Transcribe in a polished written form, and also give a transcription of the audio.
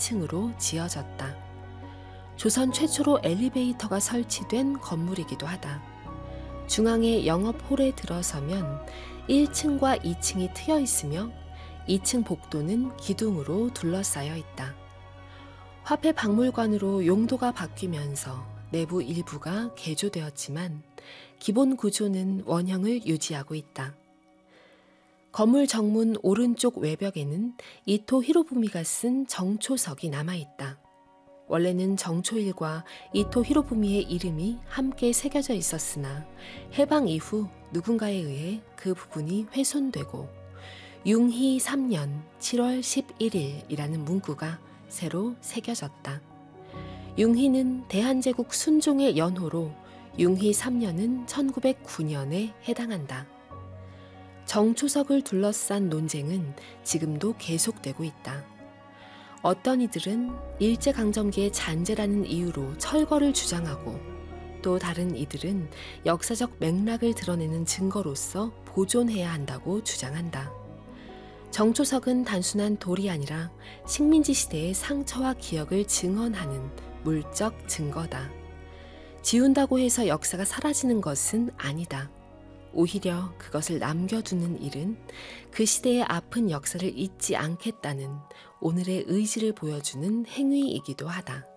1층으로 지어졌다. 조선 최초로 엘리베이터가 설치된 건물이기도 하다. 중앙의 영업홀에 들어서면 1층과 2층이 트여 있으며 2층 복도는 기둥으로 둘러싸여 있다. 화폐 박물관으로 용도가 바뀌면서 내부 일부가 개조되었지만 기본 구조는 원형을 유지하고 있다. 건물 정문 오른쪽 외벽에는 이토 히로부미가 쓴 정초석이 남아있다. 원래는 정초일과 이토 히로부미의 이름이 함께 새겨져 있었으나 해방 이후 누군가에 의해 그 부분이 훼손되고 융희 3년 7월 11일이라는 문구가 새로 새겨졌다. 융희는 대한제국 순종의 연호로 융희 3년은 1909년에 해당한다. 정초석을 둘러싼 논쟁은 지금도 계속되고 있다. 어떤 이들은 일제강점기의 잔재라는 이유로 철거를 주장하고 또 다른 이들은 역사적 맥락을 드러내는 증거로서 보존해야 한다고 주장한다. 정초석은 단순한 돌이 아니라 식민지 시대의 상처와 기억을 증언하는 물적 증거다. 지운다고 해서 역사가 사라지는 것은 아니다. 오히려 그것을 남겨두는 일은 그 시대의 아픈 역사를 잊지 않겠다는 오늘의 의지를 보여주는 행위이기도 하다.